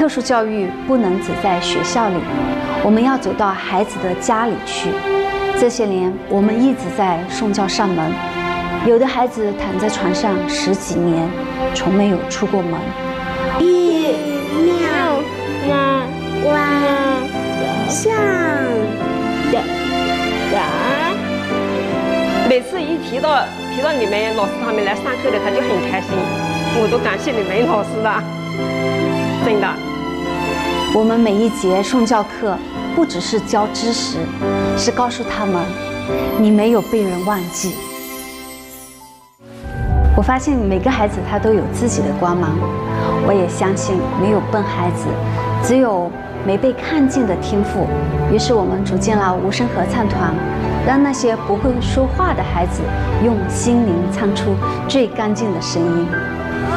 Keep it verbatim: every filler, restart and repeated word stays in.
特殊教育不能只在学校里，我们要走到孩子的家里去。这些年，我们一直在送教上门，有的孩子躺在床上十几年，从没有出过门。 一妙那哇像的呀， 每次一提到提到你们老师他们来上课的，他就很开心，我都感谢你们老师的，真的。 我们每一节送教课，不只是教知识，是告诉他们，你没有被人忘记。我发现每个孩子他都有自己的光芒，我也相信没有笨孩子，只有没被看见的天赋。于是我们组建了无声合唱团，让那些不会说话的孩子用心灵唱出最干净的声音。